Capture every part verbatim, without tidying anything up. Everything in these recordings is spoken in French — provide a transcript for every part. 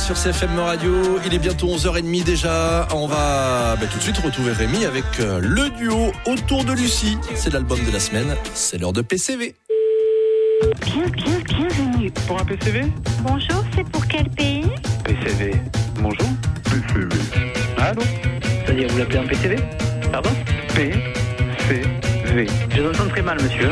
sur C F M Radio. Il est bientôt onze heures trente déjà. On va bah, tout de suite retrouver Rémi avec euh, le duo Autour de Lucie. C'est l'album de la semaine. C'est l'heure de P C V. Bien, bien, bienvenue. Pour un P C V ? Bonjour, c'est pour quel pays ? P C V. Bonjour. P C V. Allô ? C'est-à-dire, vous l'appelez un P C V ? Pardon ? P C V. Je vous entends très mal, monsieur.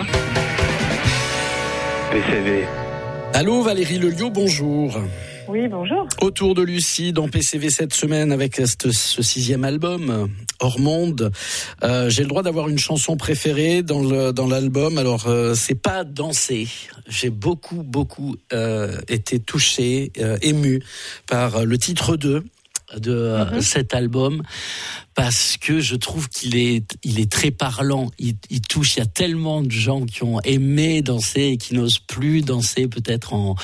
P C V. Allô Valérie Lelio, bonjour. Oui, bonjour. Autour de Lucie dans P C V cette semaine avec ce, ce sixième album, Hors Monde. Euh, j'ai le droit d'avoir une chanson préférée dans, le, dans l'album. Alors, euh, c'est pas danser. J'ai beaucoup, beaucoup euh, été touché, euh, ému par le titre deux de euh, mm-hmm. cet album, parce que je trouve qu'il est, il est très parlant. Il, il touche. Il y a tellement de gens qui ont aimé danser et qui n'osent plus danser, peut-être en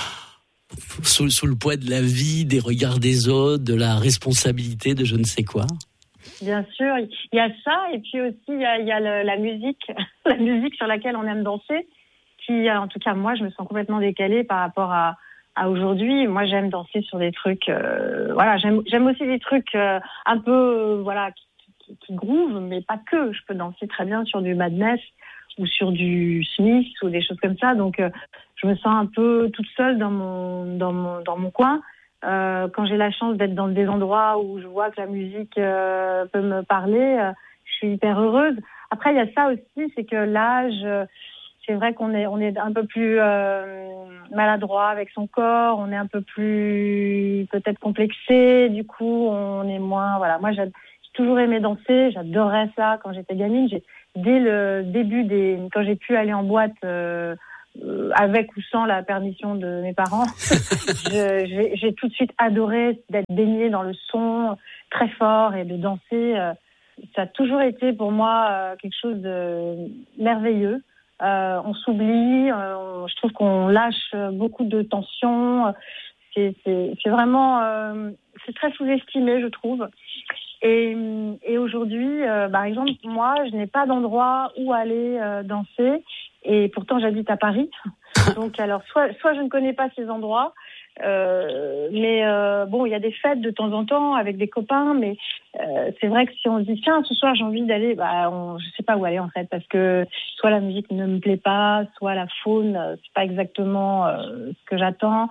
sous, sous le poids de la vie, des regards des autres, de la responsabilité, de je ne sais quoi. Bien sûr, il y a ça, et puis aussi il y a, il y a le, la musique, la musique sur laquelle on aime danser, qui, en tout cas moi, je me sens complètement décalée par rapport à à aujourd'hui. Moi, j'aime danser sur des trucs, euh, voilà, j'aime, j'aime aussi des trucs euh, un peu, euh, voilà, qui, qui, qui groove, mais pas que. Je peux danser très bien sur du Madness ou sur du Smith ou des choses comme ça. Donc, euh, je me sens un peu toute seule dans mon, dans mon, dans mon coin. Euh, quand j'ai la chance d'être dans des endroits où je vois que la musique euh, peut me parler, euh, je suis hyper heureuse. Après, il y a ça aussi, c'est que l'âge, euh, c'est vrai qu'on est, on est un peu plus euh, maladroit avec son corps, on est un peu plus peut-être complexé, du coup on est moins, voilà. Moi j'ai, j'ai toujours aimé danser, j'adorais ça quand j'étais gamine. J'ai, dès le début des, quand j'ai pu aller en boîte euh, euh, avec ou sans la permission de mes parents, je, j'ai, j'ai tout de suite adoré d'être baignée dans le son très fort et de danser. Euh, ça a toujours été pour moi euh, quelque chose de merveilleux. Euh, on s'oublie, euh, on, je trouve qu'on lâche beaucoup de tension. C'est, c'est, c'est vraiment, euh, c'est très sous-estimé, je trouve. Et, et aujourd'hui, euh, par exemple, moi, je n'ai pas d'endroit où aller euh, danser, et pourtant j'habite à Paris. Donc, alors, soit, soit je ne connais pas ces endroits, euh, mais euh, bon, il y a des fêtes de temps en temps avec des copains, mais euh, c'est vrai que si on se dit tiens, ce soir j'ai envie d'aller, bah, on, je sais pas où aller en fait, parce que soit la musique ne me plaît pas, soit la faune, c'est pas exactement euh, ce que j'attends.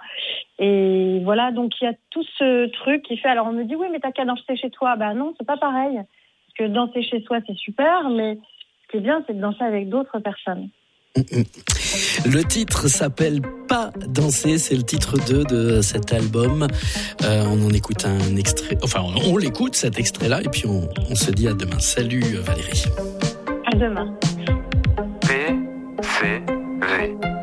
Et voilà, donc il y a tout ce truc qui fait. Alors on me dit oui, mais t'as qu'à danser chez toi. Bah non, c'est pas pareil, parce que danser chez soi c'est super, mais ce qui est bien, c'est de danser avec d'autres personnes. Le titre s'appelle Pas danser, c'est le titre deux de cet album. Euh, on en écoute un extrait, enfin on, on l'écoute cet extrait-là, et puis on, on se dit à demain. Salut Valérie. À demain. P C V.